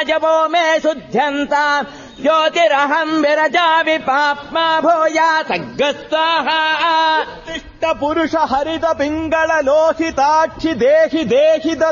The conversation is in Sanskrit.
वाजवो मे शुध्यन्ता ज्योतिरहम् विरजामि पाप्मा भूया सग्गस्वाहा पुरुष हरित पिङ्गल लोहिताक्षि देहि देहि